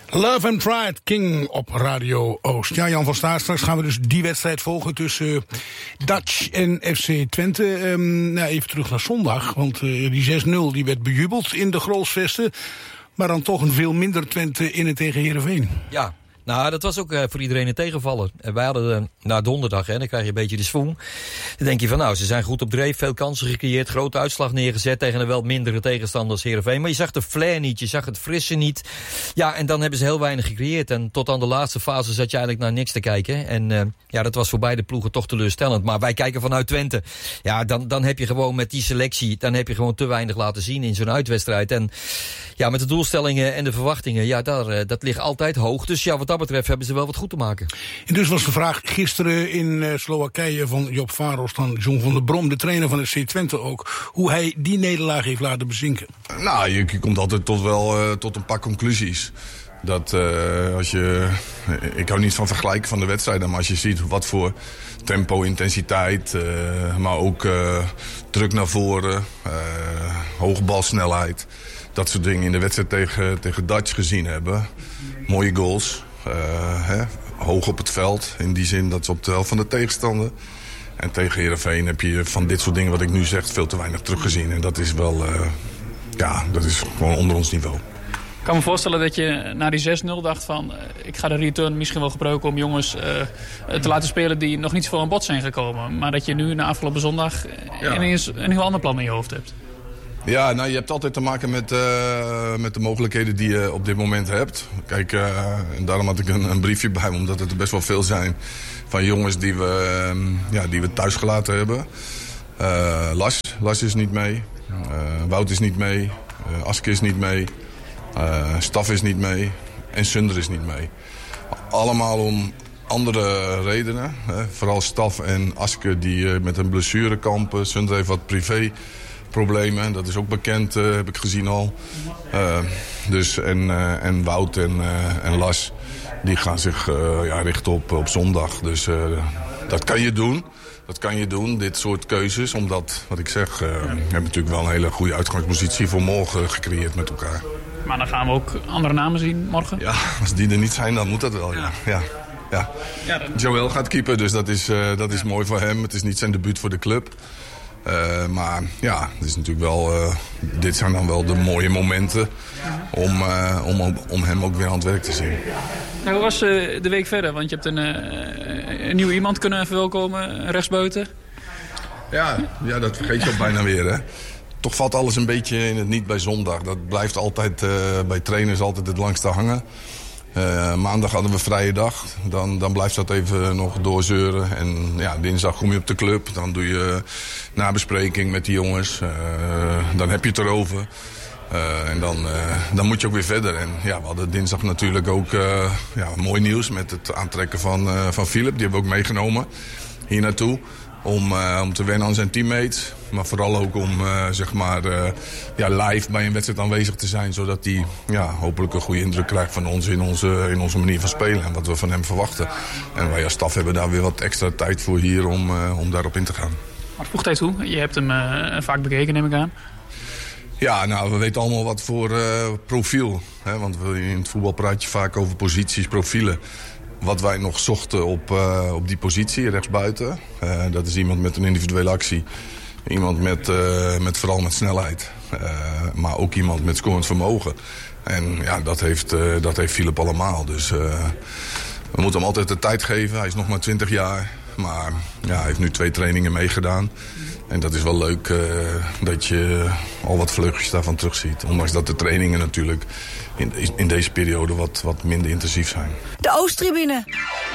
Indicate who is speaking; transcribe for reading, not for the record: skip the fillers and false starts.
Speaker 1: Love and Pride, King op Radio Oost. Ja, Jan van Staar, straks gaan we dus die wedstrijd volgen tussen Dutch en FC Twente. Even terug naar zondag, want die 6-0 die werd bejubeld in de Grolsvesten. Maar dan toch een veel minder Twente in en tegen Heerenveen.
Speaker 2: Ja. Nou, dat was ook voor iedereen een tegenvaller. Wij hadden na donderdag, dan krijg je een beetje de swoon. Dan denk je van, nou, ze zijn goed op dreef, veel kansen gecreëerd, grote uitslag neergezet tegen een wel mindere tegenstander als Heerenveen. Maar je zag de flair niet, je zag het frisse niet. Ja, en dan hebben ze heel weinig gecreëerd. En tot aan de laatste fase zat je eigenlijk naar niks te kijken. En dat was voor beide ploegen toch teleurstellend. Maar wij kijken vanuit Twente. Ja, dan heb je gewoon met die selectie, dan heb je gewoon te weinig laten zien in zo'n uitwedstrijd. En ja, met de doelstellingen en de verwachtingen, ja, dat ligt altijd hoog. Dus ja, wat dat betreft hebben ze wel wat goed te maken.
Speaker 1: En dus was de vraag gisteren in Slowakije van Job Varos aan John van der Brom, de trainer van de FC Twente ook, hoe hij die nederlaag heeft laten bezinken.
Speaker 3: Nou, je komt altijd tot een paar conclusies. Dat ik hou niet van vergelijken van de wedstrijden, maar als je ziet wat voor tempo, intensiteit, maar ook druk naar voren, hoge balsnelheid, dat soort dingen in de wedstrijd tegen Dutch gezien hebben. Mooie goals. Hoog op het veld. In die zin dat ze op de helft van de tegenstander. En tegen Heerenveen heb je van dit soort dingen wat ik nu zeg veel te weinig teruggezien. En dat is wel, dat is gewoon onder ons niveau.
Speaker 4: Ik kan me voorstellen dat je na die 6-0 dacht van, ik ga de return misschien wel gebruiken om jongens te laten spelen die nog niet zoveel aan bod zijn gekomen. Maar dat je nu na afgelopen zondag ineens een heel ander plan in je hoofd hebt.
Speaker 3: Ja, nou, je hebt altijd te maken met de mogelijkheden die je op dit moment hebt. Kijk, en daarom had ik een briefje bij me, omdat het er best wel veel zijn van jongens die we thuis gelaten hebben. Lars is niet mee, Wout is niet mee, Aske is niet mee, Staf is niet mee en Sunder is niet mee. Allemaal om andere redenen. Vooral Staf en Aske die met een blessure kampen. Sunder heeft wat privé problemen, dat is ook bekend, heb ik gezien al. En Wout en Lars, die gaan zich richten op zondag. Dus dat kan je doen, dit soort keuzes. Omdat, wat ik zeg, we hebben natuurlijk wel een hele goede uitgangspositie voor morgen gecreëerd met elkaar.
Speaker 4: Maar dan gaan we ook andere namen zien morgen?
Speaker 3: Ja, als die er niet zijn, dan moet dat wel, ja. Joël gaat keeper, dus dat is mooi voor hem. Het is niet zijn debuut voor de club. Maar ja, het is natuurlijk wel, dit zijn dan wel de mooie momenten om hem ook weer aan het werk te zien.
Speaker 4: Nou, hoe was de week verder? Want je hebt een nieuw iemand kunnen verwelkomen, rechtsbuiten. Ja,
Speaker 3: dat vergeet je ook bijna weer, hè. Toch valt alles een beetje in het niet bij zondag. Dat blijft altijd bij trainers altijd het langste hangen. Maandag hadden we vrije dag. Dan blijft dat even nog doorzeuren. En ja, dinsdag kom je op de club. Dan doe je nabespreking met die jongens. Dan heb je het erover. En dan moet je ook weer verder. En ja, we hadden dinsdag natuurlijk ook mooi nieuws met het aantrekken van Philip. Die hebben we ook meegenomen hier naartoe. Om te wennen aan zijn teammates. Maar vooral ook om live bij een wedstrijd aanwezig te zijn. Zodat hij hopelijk een goede indruk krijgt van ons in onze manier van spelen. En wat we van hem verwachten. En wij als staf hebben daar weer wat extra tijd voor hier om daarop in te gaan.
Speaker 4: Maar voegt hij toe? Je hebt hem vaak bekeken, neem ik aan.
Speaker 3: Ja, nou, we weten allemaal wat voor profiel. Hè? Want in het voetbal praat je vaak over posities, profielen. Wat wij nog zochten op die positie, rechtsbuiten. Dat is iemand met een individuele actie. Iemand vooral met snelheid. Maar ook iemand met scorend vermogen. En ja, dat heeft Philip allemaal. Dus we moeten hem altijd de tijd geven. Hij is nog maar 20 jaar. Maar ja, hij heeft nu 2 trainingen meegedaan. En dat is wel leuk dat je al wat vleugjes daarvan terugziet. Ondanks dat de trainingen natuurlijk in deze periode wat minder intensief zijn.
Speaker 5: De Oosttribune.